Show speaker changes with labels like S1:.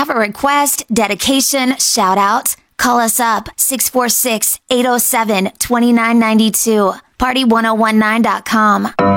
S1: Have a request, dedication, shout out? Call us up 646-807-2992. Party1019.com.